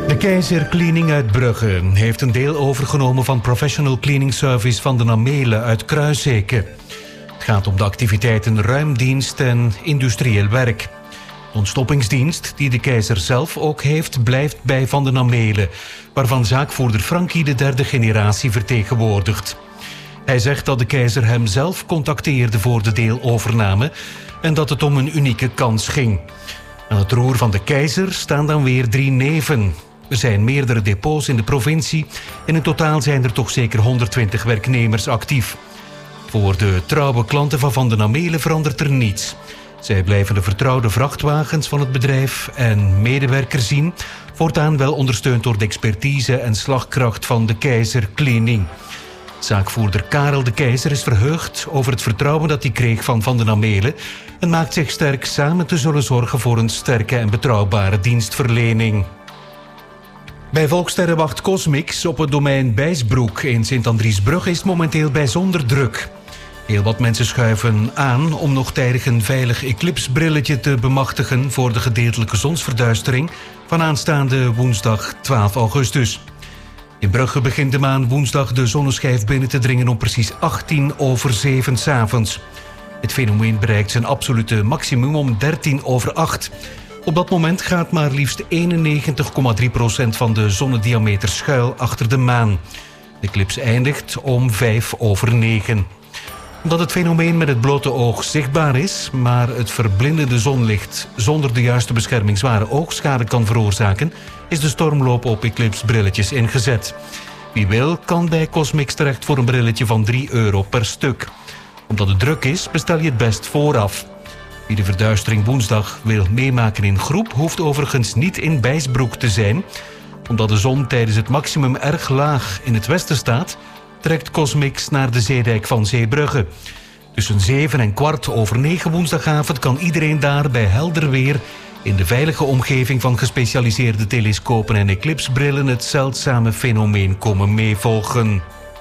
De Keizer Cleaning uit Brugge heeft een deel overgenomen van Professional Cleaning Service van de Namelen uit Kruiseke. Het gaat om de activiteiten ruimdienst en industrieel werk. De ontstoppingsdienst, die de Keizer zelf ook heeft, blijft bij Van de Namelen, waarvan zaakvoerder Frankie de derde generatie vertegenwoordigt. Hij zegt dat de Keizer hem zelf contacteerde voor de deelovername en dat het om een unieke kans ging. Aan het roer van de Keizer staan dan weer 3 neven. Er zijn meerdere depots in de provincie en in totaal zijn er toch zeker 120 werknemers actief. Voor de trouwe klanten van Van de Namelen verandert er niets. Zij blijven de vertrouwde vrachtwagens van het bedrijf en medewerkers zien, voortaan wel ondersteund door de expertise en slagkracht van de Keizer Cleaning. Zaakvoerder Karel de Keizer is verheugd over het vertrouwen dat hij kreeg van Van de Namelen en maakt zich sterk samen te zullen zorgen voor een sterke en betrouwbare dienstverlening. Bij Volkssterrenwacht Cosmix op het domein Bijsbroek in Sint-Andriesbrug is het momenteel bijzonder druk. Heel wat mensen schuiven aan om nog tijdig een veilig eclipsbrilletje te bemachtigen voor de gedeeltelijke zonsverduistering van aanstaande woensdag 12 augustus. In Brugge begint de maan woensdag de zonneschijf binnen te dringen om precies 7:18 's avonds. Het fenomeen bereikt zijn absolute maximum om 8:13. Op dat moment gaat maar liefst 91,3% van de zonnediameter schuil achter de maan. De eclips eindigt om 9:05. Omdat het fenomeen met het blote oog zichtbaar is, maar het verblindende zonlicht zonder de juiste bescherming zware oogschade kan veroorzaken, is de stormloop op eclipsbrilletjes ingezet. Wie wil, kan bij Cosmix terecht voor een brilletje van €3 per stuk. Omdat het druk is, bestel je het best vooraf. Wie de verduistering woensdag wil meemaken in groep, hoeft overigens niet in Bijsbroek te zijn. Omdat de zon tijdens het maximum erg laag in het westen staat, trekt Cosmix naar de zeedijk van Zeebrugge. Tussen 7 en 9:15 woensdagavond kan iedereen daar bij helder weer in de veilige omgeving van gespecialiseerde telescopen en eclipsbrillen het zeldzame fenomeen komen meevolgen.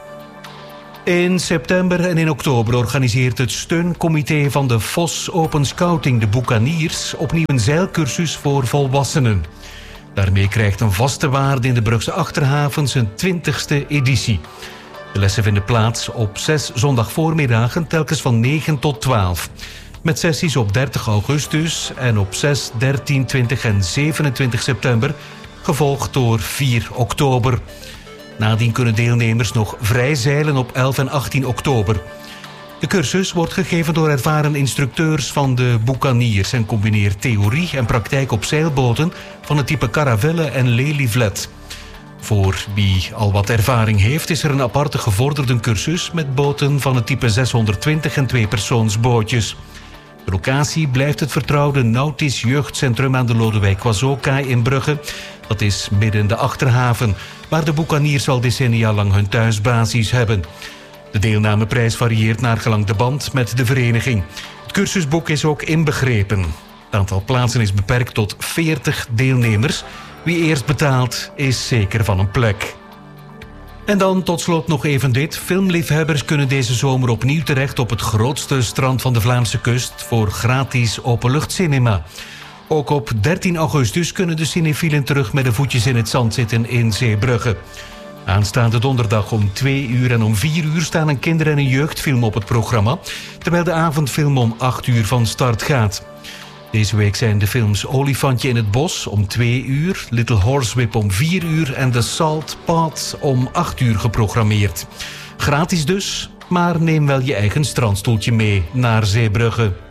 In september en in oktober organiseert het steuncomité van de VOS Open Scouting de Boekaniers opnieuw een zeilcursus voor volwassenen. Daarmee krijgt een vaste waarde in de Brugse Achterhavens een 20e editie. De lessen vinden plaats op 6 zondagvoormiddagen, telkens van 9 tot 12. Met sessies op 30 augustus en op 6, 13, 20 en 27 september, gevolgd door 4 oktober. Nadien kunnen deelnemers nog vrij zeilen op 11 en 18 oktober. De cursus wordt gegeven door ervaren instructeurs van de Boekaniers en combineert theorie en praktijk op zeilboten van het type Caravelle en Lelyvlet. Voor wie al wat ervaring heeft, is er een aparte gevorderde cursus met boten van het type 620 en 2-persoonsbootjes. De locatie blijft het vertrouwde Nautisch Jeugdcentrum aan de Lodewijk-Quazoo-kaai in Brugge. Dat is midden in de Achterhaven, waar de Boekaniers al decennia lang hun thuisbasis hebben. De deelnameprijs varieert naar gelang de band met de vereniging. Het cursusboek is ook inbegrepen. Het aantal plaatsen is beperkt tot 40 deelnemers. Wie eerst betaalt, is zeker van een plek. En dan tot slot nog even dit. Filmliefhebbers kunnen deze zomer opnieuw terecht op het grootste strand van de Vlaamse kust voor gratis openluchtcinema. Ook op 13 augustus kunnen de cinefielen terug met de voetjes in het zand zitten in Zeebrugge. Aanstaande donderdag om 2 uur en om 4 uur staan een kinder- en een jeugdfilm op het programma, terwijl de avondfilm om 8 uur van start gaat. Deze week zijn de films Olifantje in het Bos om 2 uur, Little Horsewhip om 4 uur en The Salt Path om 8 uur geprogrammeerd. Gratis dus, maar neem wel je eigen strandstoeltje mee naar Zeebrugge.